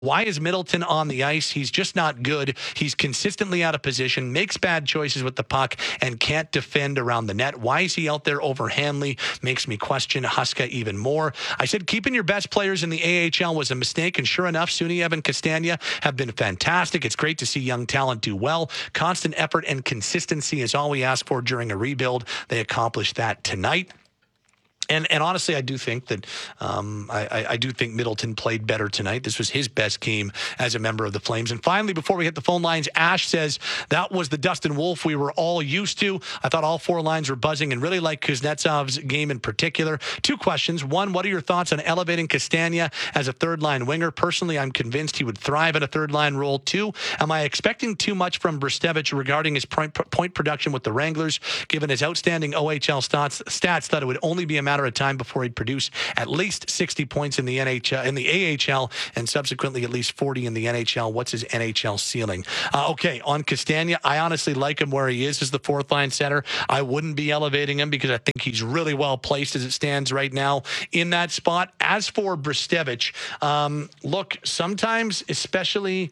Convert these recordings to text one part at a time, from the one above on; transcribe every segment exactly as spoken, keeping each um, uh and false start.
Why is Middleton on the ice? He's just not good. He's consistently out of position, makes bad choices with the puck, and can't defend around the net. Why is he out there over Hanley? Makes me question Huska even more. I said keeping your best players in the A H L was a mistake, and sure enough, Suniev and Castagna have been fantastic. It's great to see young talent do well. Constant effort and consistency is all we ask for during a rebuild. They accomplished that tonight. And and honestly, I do think that um, I, I do think Middleton played better tonight. This was his best game as a member of the Flames. And finally, before we hit the phone lines, Ash says that was the Dustin Wolf we were all used to. I thought all four lines were buzzing and really like Kuznetsov's game in particular. Two questions. One, what are your thoughts on elevating Castagna as a third-line winger? Personally, I'm convinced he would thrive in a third-line role. Two, am I expecting too much from Brzustevich regarding his point, point production with the Wranglers? Given his outstanding O H L stats, stats, that it would only be a matter of time before he'd produce at least sixty points in the N H L, in the A H L, and subsequently at least forty in the N H L. What's his N H L ceiling? Uh, okay, on Castagna, I honestly like him where he is as the fourth line center. I wouldn't be elevating him because I think he's really well placed as it stands right now in that spot. As for Brzustevich, um, look, sometimes, especially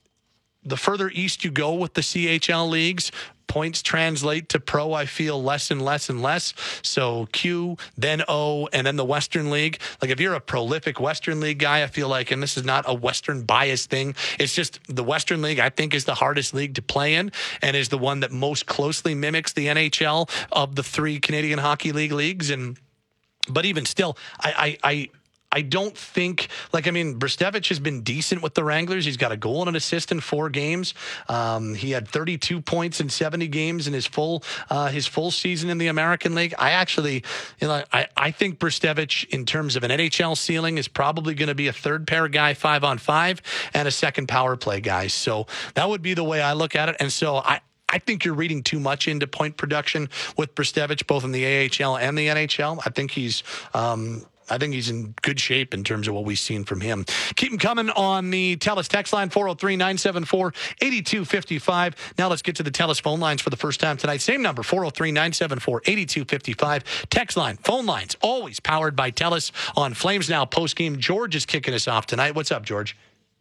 the further east you go with the C H L leagues, points translate to pro, I feel, less and less and less. So Q, then O, and then the Western League. Like, if you're a prolific Western League guy, I feel like, and this is not a Western bias thing, it's just the Western League, I think, is the hardest league to play in and is the one that most closely mimics the N H L of the three Canadian Hockey League leagues. And but even still, I I, I I don't think, like, I mean, Brzustevich has been decent with the Wranglers. He's got a goal and an assist in four games. Um, he had thirty-two points in seventy games in his full uh, his full season in the American League. I actually, you know, I, I think Brzustevich, in terms of an N H L ceiling, is probably going to be a third pair guy, five on five, and a second power play guy. So that would be the way I look at it. And so I, I think you're reading too much into point production with Brzustevich, both in the A H L and the N H L. I think he's, um, I think he's in good shape in terms of what we've seen from him. Keep them coming on the TELUS text line, four oh three, nine seven four, eight two five five. Now let's get to the TELUS phone lines for the first time tonight. Same number, four oh three, nine seven four, eight two five five. Text line, phone lines, always powered by TELUS on Flames Now postgame. George is kicking us off tonight. What's up, George?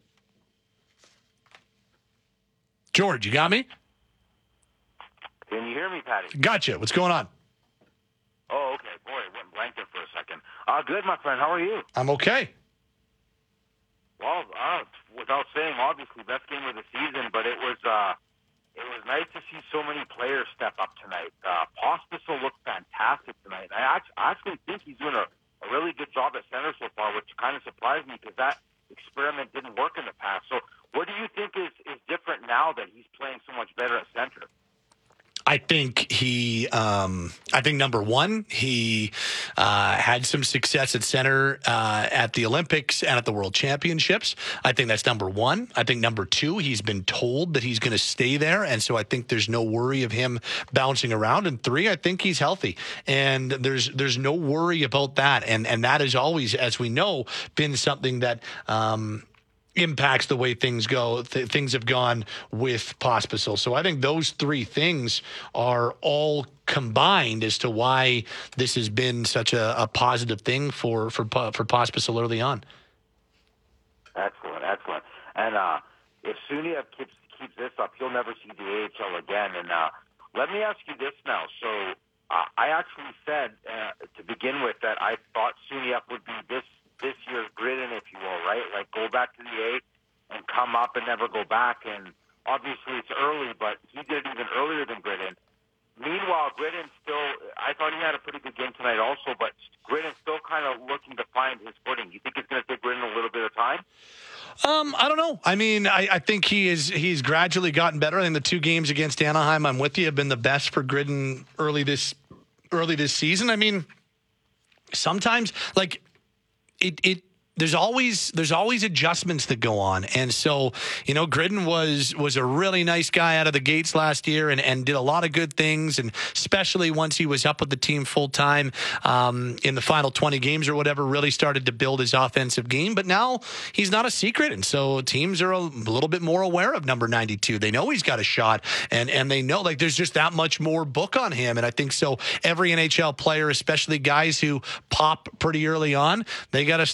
George, you got me? Can you hear me, Patty? Gotcha. What's going on? Oh, okay. Boy, it went blank there for a second. Uh, good, my friend. How are you? I'm okay. Well, uh, without saying, obviously, best game of the season, but it was uh, it was nice to see so many players step up tonight. Uh, Pospisil looked fantastic tonight. I actually, I actually think he's doing a, a really good job at center so far, which kind of surprised me because that experiment didn't work in the past. So what do you think is, is different now that he's playing so much better at center? I think he, um, I think number one, he uh, had some success at center uh, at the Olympics and at the World Championships. I think that's number one. I think number two, he's been told that he's going to stay there. And so I think there's no worry of him bouncing around. And three, I think he's healthy. And there's there's no worry about that. And, and that has always, as we know, been something that um, – impacts the way things go, th- things have gone with Pospisil. So I think those three things are all combined as to why this has been such a, a positive thing for, for, for Pospisil early on. Excellent, excellent. And uh, if Suniev keeps, keeps this up, he'll never see the A H L again. And uh, let me ask you this now. So uh, I actually said uh, to begin with that I thought Suniev would be this this year's Gridden, if you will, right? Like, go back to the A and come up and never go back. And obviously it's early, but he did it even earlier than Gridden. Meanwhile, Gridden still, I thought he had a pretty good game tonight also, but Gridden's still kind of looking to find his footing. You think it's going to take Gridden a little bit of time? Um, I don't know. I mean, I, I think he is, he's gradually gotten better. I think the two games against Anaheim, I'm with you, have been the best for Gridden early this, early this season. I mean, sometimes, like, It, it there's always there's always adjustments that go on. And so, you know, Gridden was was a really nice guy out of the gates last year and, and did a lot of good things. And especially once he was up with the team full time um, in the final twenty games or whatever, really started to build his offensive game. But now he's not a secret. And so teams are a little bit more aware of number ninety-two. They know he's got a shot and, and they know, like, there's just that much more book on him. And I think so every N H L player, especially guys who pop pretty early on, they got to start to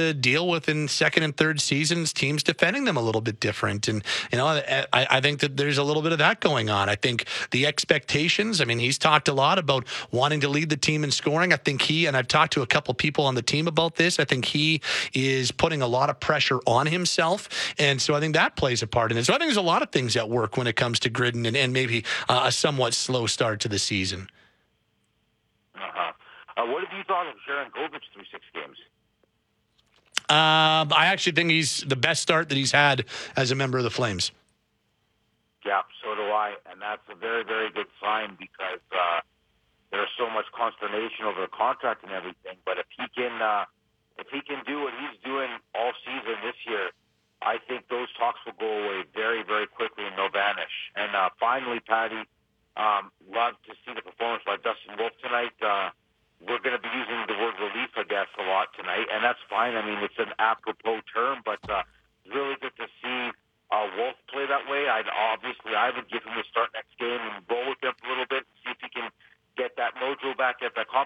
to deal with in second and third seasons, teams defending them a little bit different. And, you know, I, I think that there's a little bit of that going on. I think the expectations, I mean, he's talked a lot about wanting to lead the team in scoring. I think he, and I've talked to a couple people on the team about this, I think he is putting a lot of pressure on himself. And so I think that plays a part in it. So I think there's a lot of things at work when it comes to Gridden and, and maybe uh, a somewhat slow start to the season. Uh-huh. Uh, what have you thought of Jaron Govich through six games? Um, I actually think he's the best start that he's had as a member of the Flames. Yeah, so do I, and that's a very, very good sign because uh, there's so much consternation over the contract and everything. But if he can, uh, if he can do what he's doing all season this year, I think those talks will go away very, very quickly and they'll vanish. And uh, finally, Patty, um, love to see the performance by Dustin Wolf tonight. Uh, we're going to be using the word relief, I guess, a lot tonight, and that's fine. I mean, it's an apropos term, but uh, it's really good to see uh, Wolf play that way. I'd obviously I would give him a start next game and roll with him for a little bit, see if he can get that mojo back at the